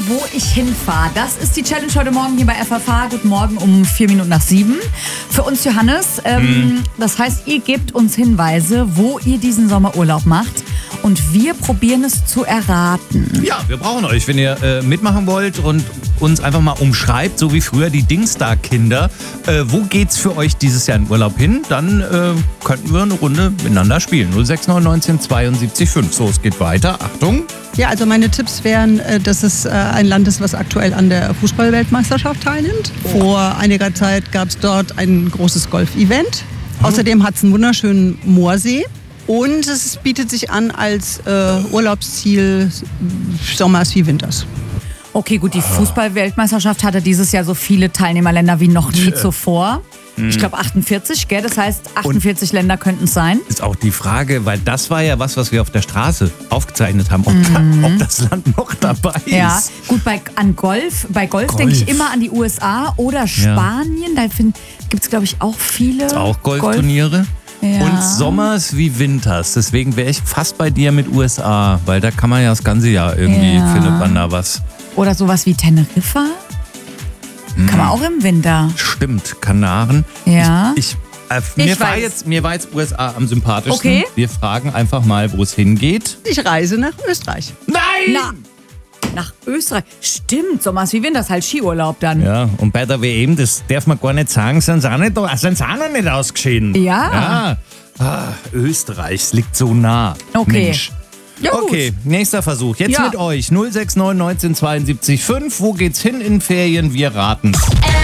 wo ich hinfahre. Das ist die Challenge heute Morgen hier bei FFH. Guten Morgen um 7:04. Für uns, Johannes, das heißt, ihr gebt uns Hinweise, wo ihr diesen Sommerurlaub macht. Und wir probieren es zu erraten. Ja, wir brauchen euch, wenn ihr mitmachen wollt und uns einfach mal umschreibt, so wie früher die Dingstar-Kinder. Wo geht's für euch dieses Jahr in Urlaub hin? Dann könnten wir eine Runde miteinander spielen. 06919 72 5. So, es geht weiter. Achtung. Ja, also meine Tipps wären, dass es ein Land ist, was aktuell an der Fußball-Weltmeisterschaft teilnimmt. Vor einiger Zeit gab es dort ein großes Golf-Event. Außerdem hat es einen wunderschönen Moorsee. Und es bietet sich an als Urlaubsziel Sommers wie Winters. Okay, gut, die Fußball-Weltmeisterschaft hatte dieses Jahr so viele Teilnehmerländer wie noch nie zuvor. Ich glaube 48, gell? Das heißt, 48 Länder könnten es sein. Ist auch die Frage, weil das war ja was wir auf der Straße aufgezeichnet haben, ob das Land noch dabei ist. Ja, gut, bei Golf denke ich immer an die USA oder Spanien. Da gibt es, glaube ich, auch viele. Ist auch Golfturniere. Ja. Und Sommers wie Winters. Deswegen wäre ich fast bei dir mit USA, weil da kann man ja das ganze Jahr irgendwie, findet man da was. Oder sowas wie Teneriffa. Kann man auch im Winter. Stimmt, Kanaren. Ja. Mir war jetzt USA am sympathischsten. Okay. Wir fragen einfach mal, wo es hingeht. Ich reise nach Österreich. Nein! Nach Österreich. Stimmt, Sommers wie Winters, halt Skiurlaub dann. Ja, und bei der WM, das darf man gar nicht sagen, sind sie auch noch nicht ausgeschieden. Ja. Österreich, es liegt so nah. Okay. Mensch. Ja, gut. Okay, nächster Versuch. Jetzt Ja. mit euch. 06919 72 5. Wo geht's hin in Ferien? Wir raten's.